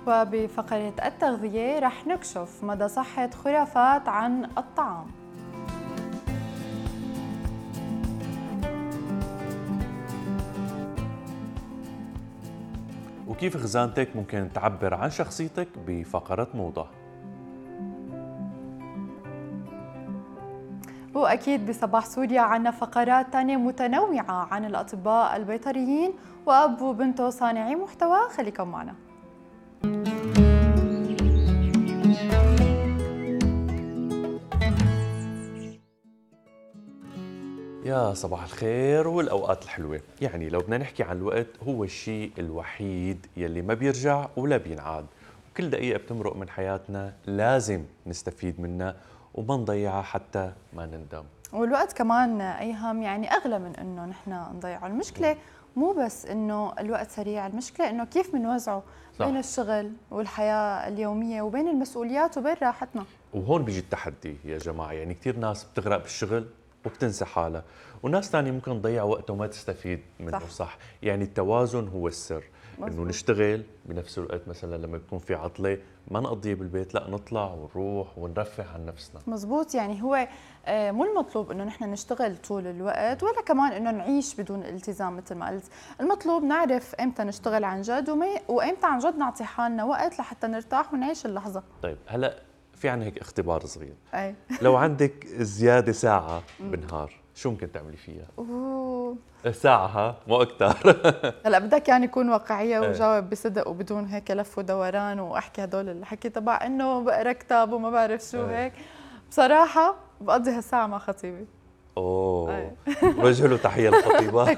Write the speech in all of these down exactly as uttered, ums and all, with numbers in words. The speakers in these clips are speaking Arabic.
وبفقرة التغذية رح نكشف مدى صحة خرافات عن الطعام. وكيف خزانتك ممكن تعبر عن شخصيتك بفقرة موضة. وأكيد بصباح سوريا عنا فقرات تانية متنوعة عن الأطباء البيطريين وأب وبنته صانعي محتوى. خليكم معنا. يا صباح الخير والأوقات الحلوة. يعني لو بدنا نحكي عن الوقت، هو الشيء الوحيد يلي ما بيرجع ولا بينعاد، وكل دقيقة بتمرق من حياتنا لازم نستفيد منها وما نضيعها حتى ما نندم. والوقت كمان أيهم يعني أغلى من إنه نحن نضيعه. المشكلة مو بس إنه الوقت سريع، المشكلة إنه كيف بنوزعه بين الشغل والحياة اليومية وبين المسؤوليات وبين راحتنا. وهون بيجي التحدي يا جماعة. يعني كتير ناس بتغرق بالشغل وبتنسى حالها، وناس ثانية ممكن تضيع وقتها وما تستفيد منه. صح, صح. يعني التوازن هو السر. مزبوط. إنه نشتغل بنفس الوقت، مثلا لما يكون في عطلة ما نقضيه بالبيت، لا نطلع ونروح ونرفه عن نفسنا. مزبوط. يعني هو مو المطلوب إنه نحن نشتغل طول الوقت، ولا كمان إنه نعيش بدون التزام مثل ما قلت. المطلوب نعرف إمتى نشتغل عن جد وإمتى عن جد نعطي حالنا وقت لحتى نرتاح ونعيش اللحظة. طيب هلا في عنا هيك اختبار صغير. أي. لو عندك زيادة ساعة بالنهار شو ممكن تعملي فيها؟ أوه. ساعة ها مو أكتر. هلا بدك يعني يكون واقعية وجاوب بصدق وبدون هيك لف ودوران واحكي هدول الحكي تبع انه بقرا كتاب وما بعرف شو هيك. بصراحة بقضي هالساعة مع خطيبي. اوه وجه له تحية للخطيبة.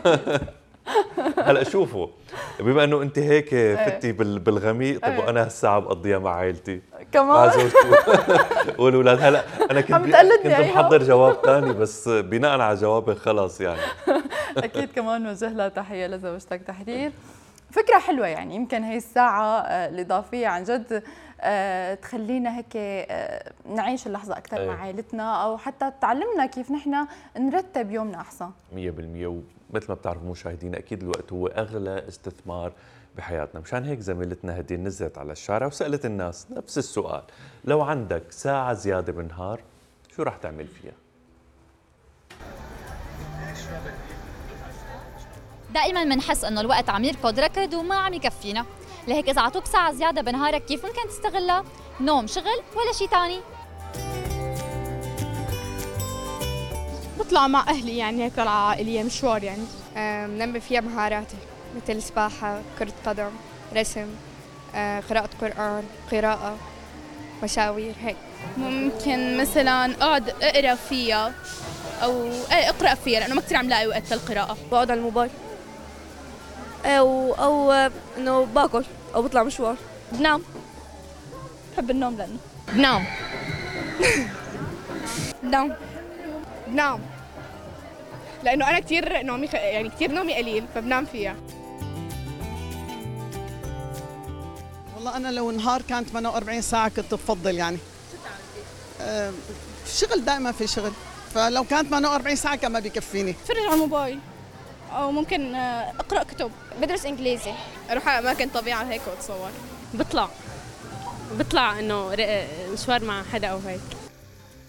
هلا شوفوا، بما انه انت هيك فتي بالغميق، طب وانا هالساعة بقضيها مع عائلتي كمان مع زوجتي والاولاد. هلا انا كنت كنت محضر جواب ثاني، بس بناء على جوابك خلاص يعني. اكيد كمان وجه لها تحيه لزوجتك تحرير. فكره حلوه، يعني يمكن هي الساعه الاضافيه عن جد تخلينا هيك نعيش اللحظه اكثر أيه. مع عائلتنا، او حتى تعلمنا كيف نحن نرتب يومنا احسن. مية بالمية. ومثل ما بتعرفوا مشاهدينا، اكيد الوقت هو اغلى استثمار بحياتنا. مشان هيك زميلتنا هدين نزلت على الشارع وسالت الناس نفس السؤال: لو عندك ساعه زياده بالنهار شو راح تعمل فيها؟ دائما بنحس انه الوقت عم يركض ركض وما عم يكفينا، لهيك اذا عطوك ساعه زياده بنهارك كيف ممكن تستغلها؟ نوم، شغل، ولا شيء ثاني؟ بطلع مع اهلي، يعني هيك طلعه عائليه، مشوار يعني. بنمي فيها مهاراتي مثل سباحه، كره قدم، رسم، قراءه قران، قراءه، مشاوير هيك. ممكن مثلا اقعد اقرا فيها او اقرا فيها، لانه ما كثير عم لاقي وقت للقراءه. بقعد على الموبايل او او انه باكل او بطلع مشوار. بنام، بحب النوم لانه بنام. بنام بنام لانه انا كثير نومي خ... يعني كثير نومي قليل، فبنام فيها. والله انا لو نهار كانت ثمانية وأربعين ساعه كنت بفضل يعني أه شغل، دائما في شغل، فلو كانت ثمانية وأربعين ساعه كان ما بيكفيني. اتفرج على الموبايل او ممكن اقرا كتب. بدرس انجليزي، اروح على اماكن طبيعه هيك واتصور. بطلع بطلع انه مشوار مع حدا او هيك.